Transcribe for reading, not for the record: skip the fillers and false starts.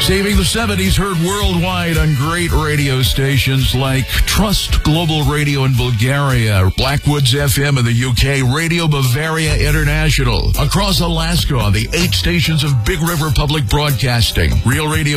Saving the 70s, heard worldwide on great radio stations like Trust Global Radio in Bulgaria, Blackwoods FM in the UK, Radio Bavaria International. Across Alaska on the 8 stations of Big River Public Broadcasting, Real Radio